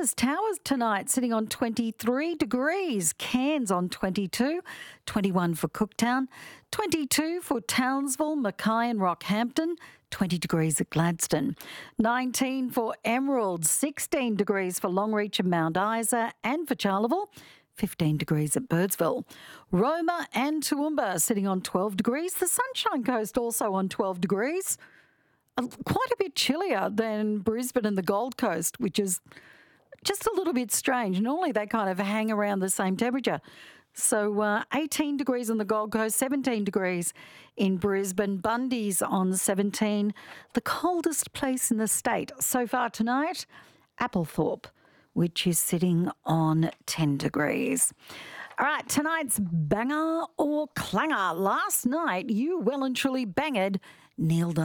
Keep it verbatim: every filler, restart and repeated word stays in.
Campbell's Towers tonight sitting on twenty-three degrees. Cairns on twenty-two, twenty-one for Cooktown, twenty-two for Townsville, Mackay and Rockhampton, twenty degrees at Gladstone, nineteen for Emerald, sixteen degrees for Longreach and Mount Isa and for Charleville, fifteen degrees at Birdsville. Roma and Toowoomba sitting on twelve degrees. The Sunshine Coast also on twelve degrees. Uh, Quite a bit chillier than Brisbane and the Gold Coast, which is just a little bit strange. Normally they kind of hang around the same temperature. So uh, eighteen degrees on the Gold Coast, seventeen degrees in Brisbane. Bundy's on seventeen, the coldest place in the state so far tonight, Applethorpe, which is sitting on ten degrees. All right, tonight's banger or clanger. Last night you well and truly banged Neil Diamond.